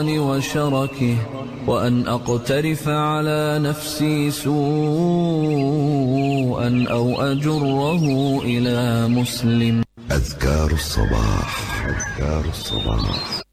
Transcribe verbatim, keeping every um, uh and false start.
الشيطان وشركه، وأن أقترف على نفسي سوءا أو أجره إلى مسلم. أذكار الصباح. أذكار الصباح.